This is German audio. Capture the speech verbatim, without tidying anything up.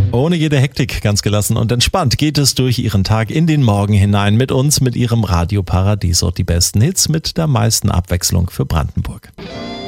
Ohne jede Hektik, ganz gelassen und entspannt geht es durch ihren Tag in den Morgen hinein mit uns, mit ihrem Radio Paradiso. Die besten Hits mit der meisten Abwechslung für Brandenburg.